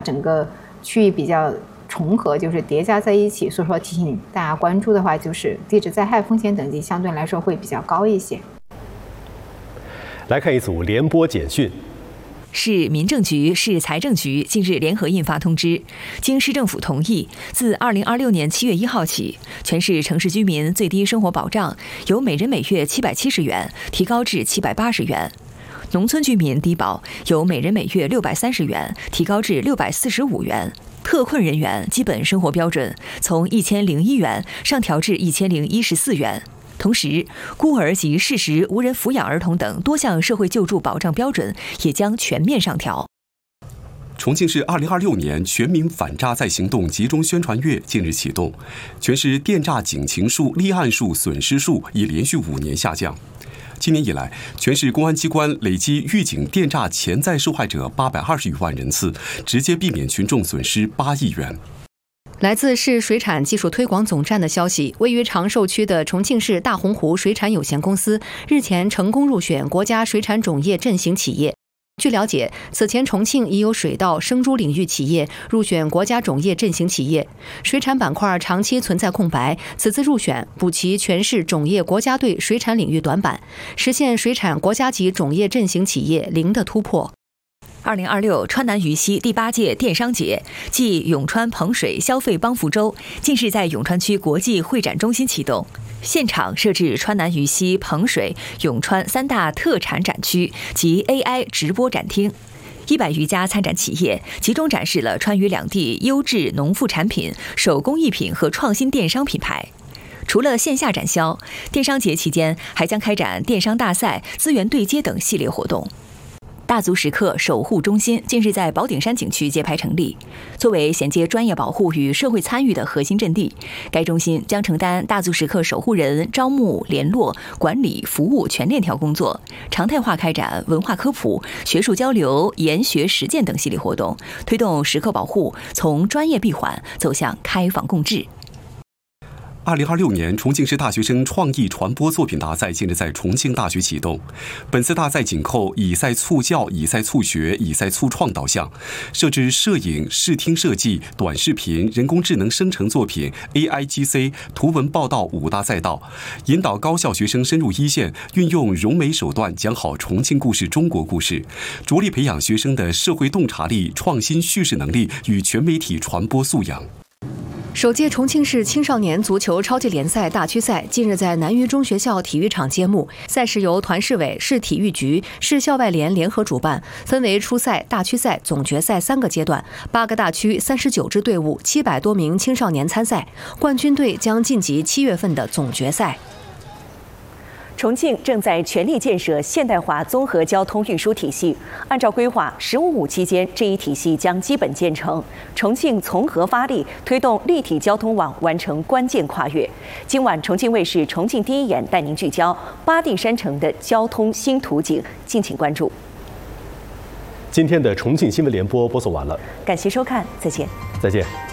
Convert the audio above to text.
整个区域比较重合，就是叠加在一起，所以说提醒大家关注的话，就是地质灾害风险等级相对来说会比较高一些。 来看一组联播简讯。 市民政局、市财政局近日联合印发通知，经市政府同意，自2026年7月1号起，全市城市居民最低生活保障由每人每月770元提高至780元，农村居民低保由每人每月630元提高至645元，特困人员基本生活标准从1001元上调至1014元。同时，孤儿及适时无人抚养儿童等多项社会救助保障标准也将全面上调。 重庆市2026年全民反诈再行动集中宣传月近日启动，全市电诈警情数、立案数、损失数已连续5年下降。今年以来，全市公安机关累计预警电诈潜在受害者820余万人次，直接避免群众损失8亿元。 来自市水产技术推广总站的消息，位于长寿区的重庆市大洪湖水产有限公司日前成功入选国家水产种业振兴企业。据了解，此前重庆已有水稻、生猪领域企业入选国家种业振兴企业，水产板块长期存在空白，此次入选补齐全市种业国家队水产领域短板，实现水产国家级种业振兴企业零的突破。 2026川南渝西第8届电商节暨永川彭水消费帮扶周近日在永川区国际会展中心启动，现场设置川南渝西、彭水、永川3大特产展区及 AI 直播展厅，100余家参展企业集中展示了川渝两地优质农副产品、手工艺品和创新电商品牌。除了线下展销，电商节期间还将开展电商大赛、资源对接等系列活动。大足石刻守护中心近日在宝顶山景区揭牌成立，作为衔接专业保护与社会参与的核心阵地，该中心将承担大足石刻守护人招募、联络、管理、服务全链条工作，常态化开展文化科普、学术交流、研学实践等系列活动，推动石刻保护从专业闭环走向开放共治。 2026年重庆市大学生创意传播作品大赛近日在重庆大学启动。本次大赛紧扣以赛促教、以赛促学、以赛促创导向，设置摄影、视听设计、短视频、人工智能生成作品、AIGC、图文报道5大赛道，引导高校学生深入一线，运用融媒手段讲好重庆故事、中国故事，着力培养学生的社会洞察力、创新叙事能力与全媒体传播素养。 首届重庆市青少年足球超级联赛大区赛近日在南渝中学校体育场揭幕，赛事由团市委、市体育局、市校外联联合主办，分为初赛、大区赛、总决赛3个阶段，8个大区39支队伍，700多名青少年参赛，冠军队将晋级7月份的总决赛。 重庆正在全力建设现代化综合交通运输体系，按照规划，“15+5”期间这一体系将基本建成。重庆从何发力，推动立体交通网完成关键跨越。今晚，重庆卫视《重庆第一眼》带您聚焦8地山城的交通新图景，敬请关注。 今天的重庆新闻联播播送完了， 感谢收看，再见。 再见。